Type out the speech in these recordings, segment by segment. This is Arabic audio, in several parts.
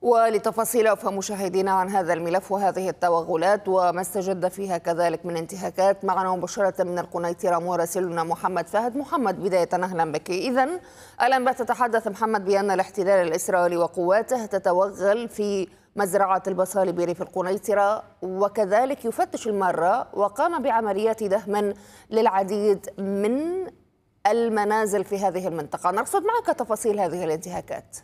ولتفاصيل أفهم مشاهدينا عن هذا الملف وهذه التوغلات وما استجد فيها كذلك من انتهاكات، معنا مباشرة من القنيطرة مراسلنا محمد فهد. محمد، بداية أهلا بك. إذن الأنباء تتحدث محمد بأن الاحتلال الإسرائيلي وقواته تتوغل في مزرعة البصال بريف القنيطرة، وكذلك يفتش المارة وقام بعمليات دهم للعديد من المنازل في هذه المنطقة. نرصد معك تفاصيل هذه الانتهاكات.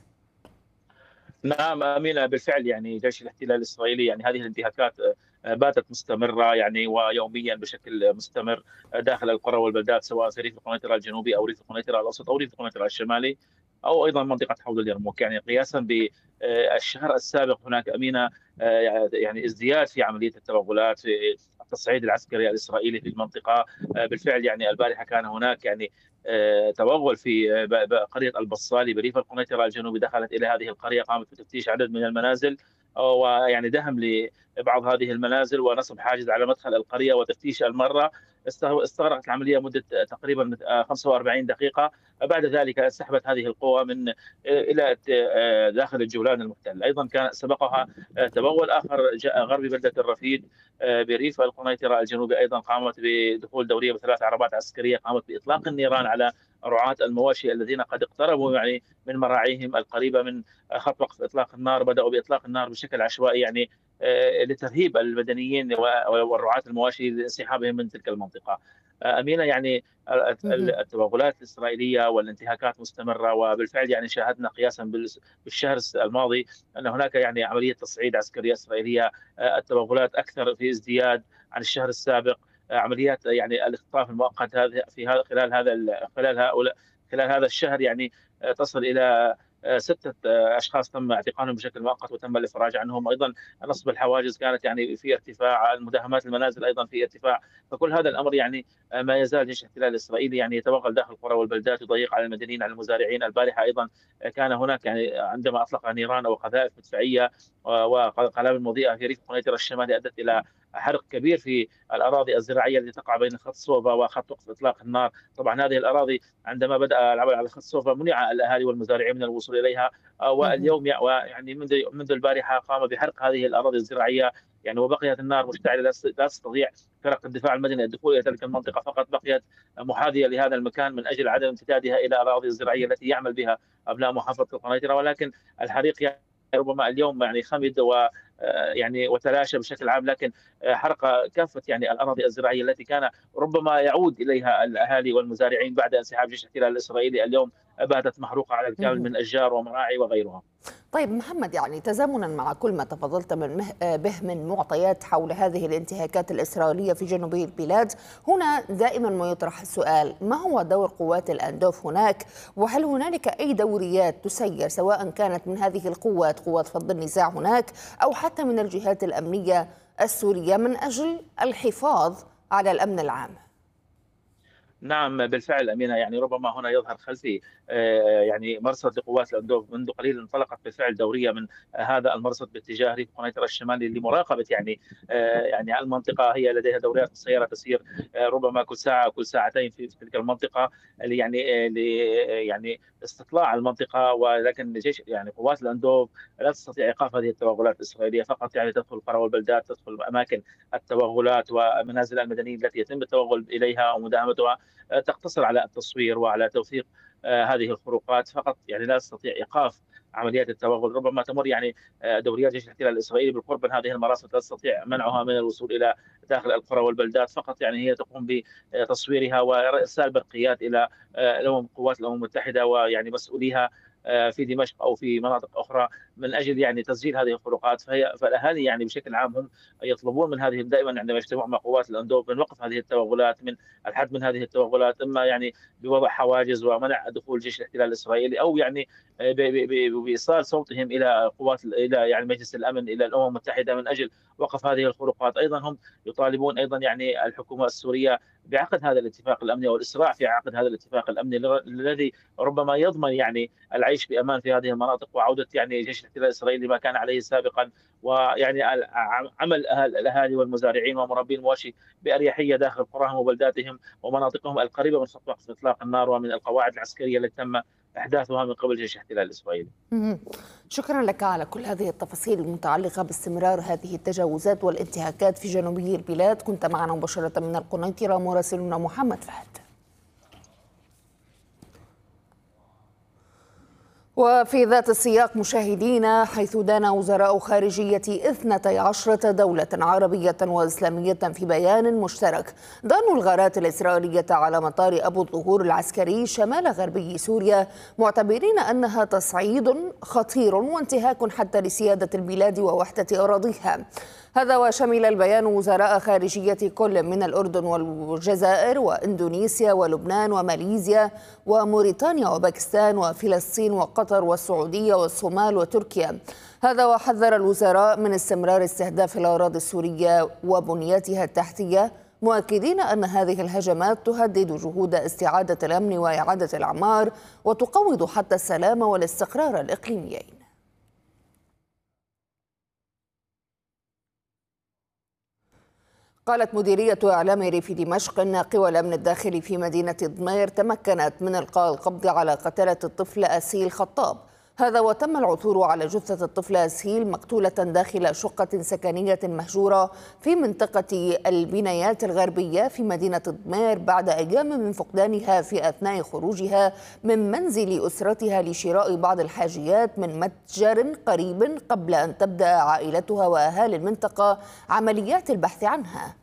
نعم أمينة، بالفعل يعني جيش الاحتلال الإسرائيلي يعني هذه الانتهاكات باتت مستمرة يعني ويوميا بشكل مستمر داخل القرى والبلدات، سواء في ريف القنيطرة الجنوبي أو ريف القنيطرة الأوسط أو ريف القنيطرة الشمالي أو أيضا منطقة حوض اليرموك. يعني قياسا بالشهر السابق هناك أمينة يعني ازدياد في عملية التوغلات في التصعيد العسكري الإسرائيلي في المنطقة. بالفعل يعني البارحة كان هناك يعني توغل في قرية البصالي بريف القنيطرة الجنوبي. دخلت إلى هذه القرية، قامت بتفتيش عدد من المنازل ويعني دهم لبعض هذه المنازل ونصب حاجز على مدخل القرية وتفتيش المرة. استغرقت العملية مدة تقريبا 45 دقيقة. بعد ذلك انسحبت هذه القوى من إلى داخل الجولان المحتل. أيضا كان سبقها توغل آخر جاء غرب بلدة الرفيد بريف القنيطرة الجنوبي، أيضا قامت بدخول دورية بثلاث عربات عسكرية، قامت بإطلاق النيران على رعاة المواشي الذين قد اقتربوا يعني من مراعيهم القريبة من خط وقف إطلاق النار. بدأوا بإطلاق النار بشكل عشوائي يعني لترهيب المدنيين والرعاة المواشي لانسحابهم من تلك المنطقة. أمينة، يعني التوغلات الإسرائيلية والانتهاكات مستمرة، وبالفعل يعني شاهدنا قياسا بالشهر الماضي أن هناك يعني عملية تصعيد عسكرية إسرائيلية. التوغلات أكثر في ازدياد عن الشهر السابق. عمليات يعني الاختطاف المؤقت هذه في هذا خلال هذا الشهر يعني تصل إلى 6 أشخاص تم اعتقالهم بشكل مؤقت وتم الإفراج عنهم. أيضا نصب الحواجز كانت يعني في ارتفاع، المداهمات المنازل أيضا في ارتفاع. فكل هذا الأمر يعني ما يزال جيش الاحتلال الإسرائيلي يعني يتوغل داخل القرى والبلدات، يضيق على المدنيين على المزارعين. البارحة أيضا كان هناك يعني عندما أطلق نيران أو قذائف مدفعية وقنابل مضيئة في ريف القنيطرة الشمالي أدت إلى حرق كبير في الأراضي الزراعية التي تقع بين خط صوبا وخط وقف إطلاق النار. طبعا هذه الأراضي عندما بدأ العمل على خط صوبا منع الأهالي والمزارعين من الوصول إليها، واليوم يعني منذ البارحة قام بحرق هذه الأراضي الزراعية يعني، وبقيت النار مشتعلة، لا تستطيع فرق الدفاع المدني الدخول إلى تلك المنطقة، فقط بقيت محاذية لهذا المكان من أجل عدم امتدادها إلى الأراضي الزراعية التي يعمل بها أبناء محافظة القنيطرة. ولكن الحريق يعني ربما اليوم يعني خمد يعني وتلاشى بشكل عام، لكن حرق كافة يعني الأراضي الزراعية التي كان ربما يعود إليها الأهالي والمزارعين بعد انسحاب جيش الاحتلال الإسرائيلي. اليوم باتت محروقة على الكامل من أشجار ومراعي وغيرها. طيب محمد، يعني تزامنا مع كل ما تفضلت به من معطيات حول هذه الانتهاكات الإسرائيلية في جنوب البلاد، هنا دائما ما يطرح السؤال: ما هو دور قوات الأندوف هناك؟ وهل هنالك أي دوريات تسير سواء كانت من هذه القوات، قوات فض النزاع هناك، أو حتى من الجهات الأمنية السورية من أجل الحفاظ على الأمن العام؟ نعم بالفعل أمينة، يعني ربما هنا يظهر خلفي يعني مرصد لقوات الأندوف. منذ قليل انطلقت بالفعل دورية من هذا المرصد باتجاه ريف القنيطرة الشمالي لمراقبة يعني المنطقة. هي لديها دوريات مسيرة تسير ربما كل ساعة كل ساعتين في تلك المنطقة، يعني استطلاع المنطقة. ولكن جيش يعني قوات الأندوف لا تستطيع إيقاف هذه التوغلات الإسرائيلية، فقط يعني تدخل القرى والبلدات، تدخل أماكن التوغلات ومنازل المدنيين التي يتم التوغل إليها ومداهمتها. تقتصر على التصوير وعلى توثيق هذه الخروقات فقط، يعني لا تستطيع ايقاف عمليات التوغل. ربما تمر يعني دوريات جيش الاحتلال الاسرائيلي بالقرب من هذه المراسم، لا تستطيع منعها من الوصول الى داخل القرى والبلدات، فقط يعني هي تقوم بتصويرها وارسال برقيات الى قوات الامم المتحده ويعني مسؤوليها في دمشق او في مناطق اخرى من اجل يعني تسجيل هذه الخروقات. فالاهالي يعني بشكل عام هم يطلبون من هذه دائما عندما يجتمعوا مع قوات الاندوب من وقف هذه التوغلات، من الحد من هذه التوغلات، اما يعني بوضع حواجز ومنع دخول جيش الاحتلال الاسرائيلي، او يعني بايصال صوتهم الى الى يعني مجلس الامن، الى الامم المتحده من اجل وقف هذه الخروقات. ايضا هم يطالبون ايضا يعني الحكومه السوريه بعقد هذا الاتفاق الامني والاسراع في عقد هذا الاتفاق الامني الذي ربما يضمن يعني العيش بامان في هذه المناطق وعوده يعني جيش الاحتلال الاسرائيلي ما كان عليه سابقا، ويعني عمل الاهالي والمزارعين ومربين المواشي باريحيه داخل قراهم وبلداتهم ومناطقهم القريبه من خط وقف اطلاق النار ومن القواعد العسكريه التي تم إحداثها من قبل جيش الاحتلال الإسرائيلي. شكرا لك على كل هذه التفاصيل المتعلقة باستمرار هذه التجاوزات والانتهاكات في جنوبي البلاد. كنت معنا مباشرة من القنيطرة مراسلنا محمد فهد. وفي ذات السياق مشاهدينا، حيث دان وزراء خارجية 12 دولة عربية وإسلامية في بيان مشترك دانوا الغارات الإسرائيلية على مطار أبو الظهور العسكري شمال غربي سوريا، معتبرين أنها تصعيد خطير وانتهاك حتى لسيادة البلاد ووحدة أراضيها. هذا وشمل البيان وزراء خارجية كل من الأردن والجزائر وإندونيسيا ولبنان وماليزيا وموريتانيا وباكستان وفلسطين وقطر والسعودية والصومال وتركيا. هذا وحذر الوزراء من استمرار استهداف الأراضي السورية وبنياتها التحتية، مؤكدين أن هذه الهجمات تهدد جهود استعادة الأمن وإعادة الأعمار وتقوض حتى السلام والاستقرار الإقليميين. قالت مديرية إعلام ريف دمشق أن قوى الأمن الداخلي في مدينة ضمير تمكنت من إلقاء القبض على قتلة الطفل أسيل خطاب. هذا وتم العثور على جثة الطفل أسيل مقتولة داخل شقة سكنية مهجورة في منطقة البنايات الغربية في مدينة ضمير بعد أيام من فقدانها في أثناء خروجها من منزل أسرتها لشراء بعض الحاجيات من متجر قريب قبل أن تبدأ عائلتها وأهالي المنطقة عمليات البحث عنها.